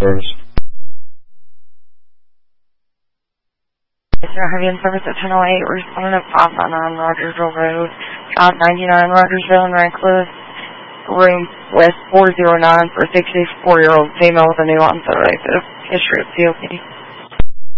service. Heavy in service at 1008, responding at 599 Rogersville Road, 599 Rogersville in Radcliffe, room West 409 for a 64-year-old female with a new onset of history of COPD.